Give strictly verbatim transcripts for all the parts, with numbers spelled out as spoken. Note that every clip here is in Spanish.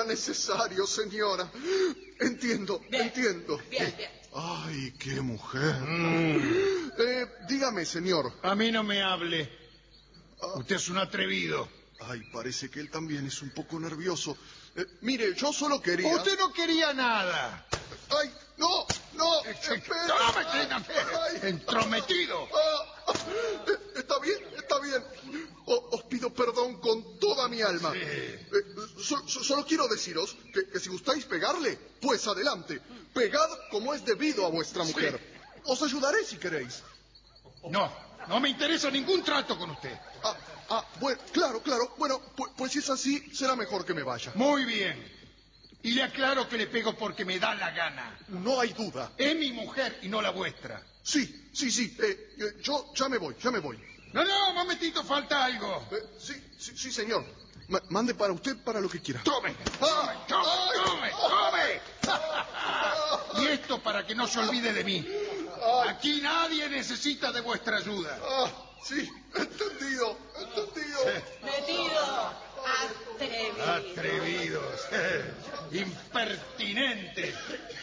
necesario, señora. Entiendo, Bien, entiendo. Bien, bien. Ay, qué mujer. Mm. Eh, dígame, señor. A mí no me hable. Usted es un atrevido. Ay, parece que él también es un poco nervioso. Eh, mire, yo solo quería... Usted no quería nada. Ay, no, no. Espera. No me tenga Ay, entrometido. Ah, ah, eh, está bien, está bien. O- os pido perdón con toda mi alma. Sí. Eh, so- so- solo quiero deciros que, que si gustáis pegarle, pues adelante. Pegad como es debido a vuestra mujer. Sí. Os ayudaré si queréis. No, no me interesa ningún trato con usted. Ah, ah, bueno, claro, claro. Bueno, pues, pues si es así, será mejor que me vaya. Muy bien. Y le aclaro que le pego porque me da la gana. No hay duda. Es mi mujer y no la vuestra. Sí, sí, sí. Eh, eh, yo ya me voy, ya me voy. No, no, momentito, falta algo. Eh, sí, sí, sí, señor. Ma- mande para usted para lo que quiera. Tome, tome, tome, tome, tome. Y esto para que no se olvide de mí. Aquí nadie necesita de vuestra ayuda. Ah, sí, entendido, entendido. Metido. Atrevido. Atrevidos, impertinentes.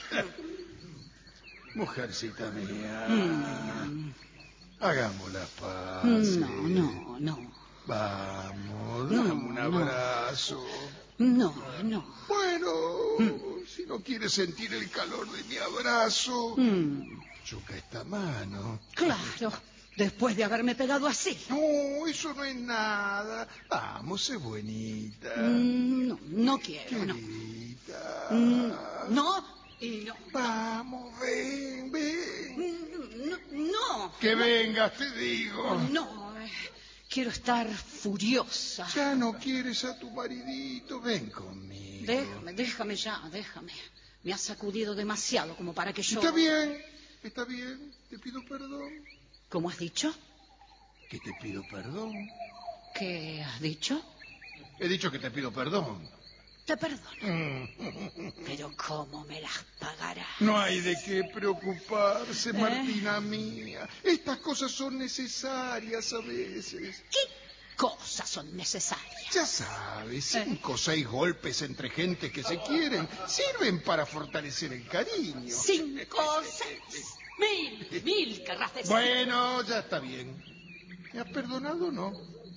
Mujercita mía, Mm. hagamos la paz. No, no, no. Vamos, No, dame un no. abrazo. No, no. Bueno, si no quieres sentir el calor de mi abrazo, Mm. choca esta mano. Claro, después de haberme pegado así. No, eso no es nada. Vamos, sé buenita. Mm, No, no quiero, no. Querida. Mm, No y no. Vamos, ven, ven. Mm, No, no. Que vengas, te digo. No, eh, quiero estar furiosa. Ya no quieres a tu maridito, ven conmigo. Déjame, déjame ya, déjame. Me has sacudido demasiado como para que yo... Está bien, está bien, te pido perdón. ¿Cómo has dicho? Que te pido perdón. ¿Qué has dicho? He dicho que te pido perdón. Te perdono. Mm. Pero ¿cómo me las pagarás? No hay de qué preocuparse, ¿Eh? Martina mía. Estas cosas son necesarias a veces. ¿Qué cosas son necesarias? Ya sabes, cinco o ¿Eh? seis golpes entre gente que se quieren sirven para fortalecer el cariño. Cinco, seis, mil, mil querrás decir. Bueno, ya está bien. ¿Me has perdonado o no?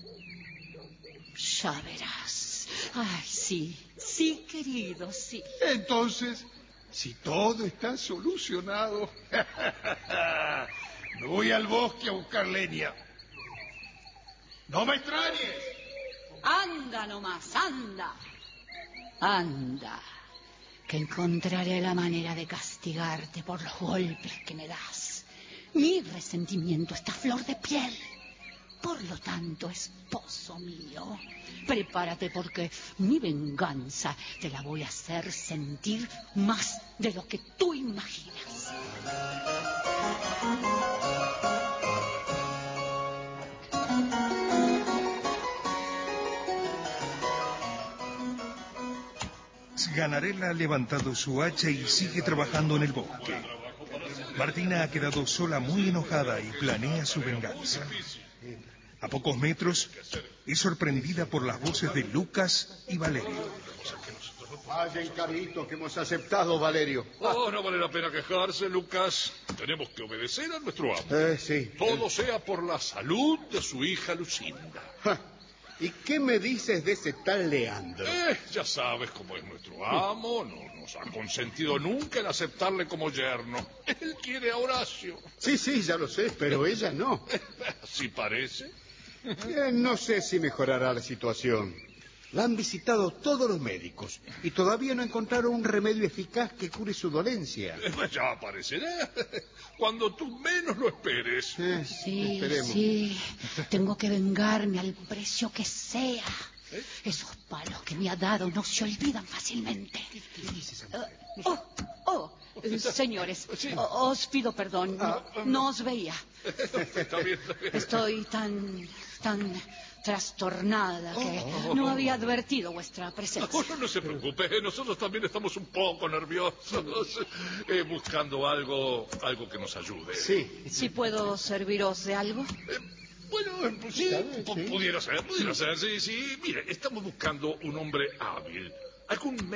Ya verás. Ay, sí, sí, querido, sí. Entonces, si todo está solucionado, me voy al bosque a buscar leña. ¡No me extrañes! Anda nomás, anda. Anda, que encontraré la manera de castigarte por los golpes que me das. Mi resentimiento está a flor de piel. Por lo tanto, esposo mío, prepárate porque mi venganza te la voy a hacer sentir más de lo que tú imaginas. Ganarela ha levantado su hacha y sigue trabajando en el bosque. Martina ha quedado sola muy enojada y planea su venganza. A pocos metros es sorprendida por las voces de Lucas y Valerio. Vaya encarguito que hemos aceptado, Valerio. Oh, no vale la pena quejarse, Lucas. Tenemos que obedecer a nuestro amo. Eh, sí. Todo sea por la salud de su hija Lucinda. Ja. ¿Y qué me dices de ese tal Leandro? Eh, ya sabes cómo es nuestro amo. No nos ha consentido nunca en aceptarle como yerno. Él quiere a Horacio. Sí, sí, ya lo sé, pero ella no. ¿Sí parece? Eh, no sé si mejorará la situación. La han visitado todos los médicos y todavía no encontraron un remedio eficaz que cure su dolencia. Eh, pues ya aparecerá. Cuando tú menos lo esperes. Eh, Sí, esperemos. sí, tengo que vengarme al precio que sea. Esos palos que me ha dado no se olvidan fácilmente. Uh, oh, oh, eh, señores, Sí. o- os pido perdón, no, no os veía. Está bien, está bien. Estoy tan, tan trastornada que no había advertido vuestra presencia. No, no, no se preocupe, nosotros también estamos un poco nerviosos, eh, buscando algo, algo que nos ayude. Sí. ¿Si puedo serviros de algo? Eh, bueno, pues sí, pu- pudiera ser, pudiera ser, sí, sí. Mire, estamos buscando un hombre hábil, algún